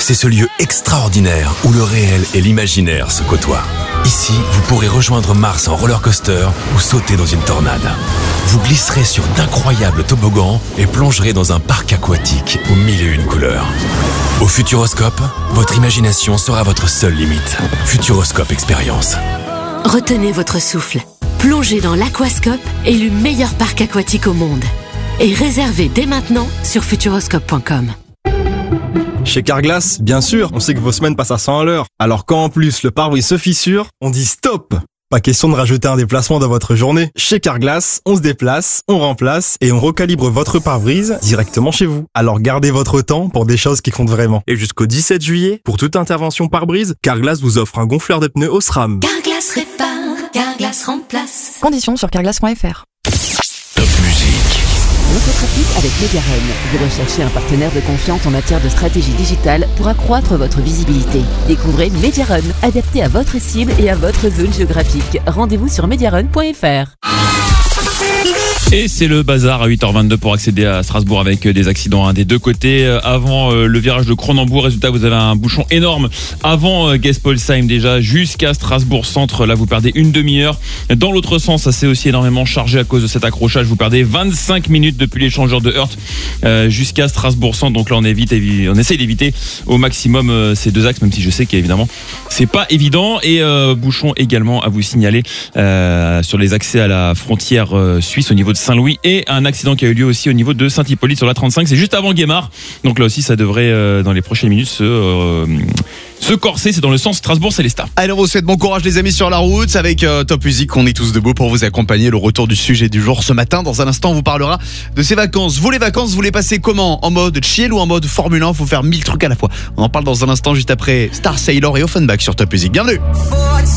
c'est ce lieu extraordinaire où le réel et l'imaginaire se côtoient. Ici, vous pourrez rejoindre Mars en roller coaster ou sauter dans une tornade. Vous glisserez sur d'incroyables toboggans et plongerez dans un parc aquatique aux 1001 couleurs. Au Futuroscope, votre imagination sera votre seule limite. Futuroscope Expérience. Retenez votre souffle. Plongez dans l'Aquascope, élu meilleur parc aquatique au monde. Et réservez dès maintenant sur futuroscope.com. Chez Carglass, bien sûr, on sait que vos semaines passent à 100 à l'heure. Alors quand en plus le pare-brise se fissure, on dit stop! Pas question de rajouter un déplacement dans votre journée. Chez Carglass, on se déplace, on remplace et on recalibre votre pare-brise directement chez vous. Alors gardez votre temps pour des choses qui comptent vraiment. Et jusqu'au 17 juillet, pour toute intervention pare-brise, Carglass vous offre un gonfleur de pneus Osram. Carglass répare, Carglass remplace. Conditions sur carglass.fr. Top musique. L'infotrafic avec Mediarun. Vous recherchez un partenaire de confiance en matière de stratégie digitale pour accroître votre visibilité. Découvrez Mediarun, adapté à votre cible et à votre zone géographique. Rendez-vous sur mediarun.fr. Et c'est le bazar à 8h22 pour accéder à Strasbourg avec des accidents des deux côtés. Avant le virage de Cronenbourg, résultat, vous avez un bouchon énorme avant Gespolsheim déjà jusqu'à Strasbourg Centre. Là, vous perdez une demi-heure. Dans l'autre sens, ça s'est aussi énormément chargé à cause de cet accrochage. Vous perdez 25 minutes depuis l'échangeur de Heurt jusqu'à Strasbourg Centre. Donc là, on essaye d'éviter au maximum ces deux axes, même si je sais qu'évidemment, c'est pas évident. Et bouchon également à vous signaler sur les accès à la frontière suisse au niveau de Saint-Louis et un accident qui a eu lieu aussi au niveau de Saint-Hippolyte sur la 35, c'est juste avant Guémard, donc là aussi ça devrait dans les prochaines minutes se corser, c'est dans le sens Strasbourg-Célestat. Allez, on vous souhaite bon courage les amis sur la route avec Top Music, on est tous debout pour vous accompagner. Le retour du sujet du jour ce matin, dans un instant on vous parlera de ces vacances. Vous les vacances, vous les passez comment? En mode chill ou en mode Formule 1? Faut faire 1000 trucs à la fois. On en parle dans un instant juste après Star Sailor et Offenbach sur Top Music. Bienvenue.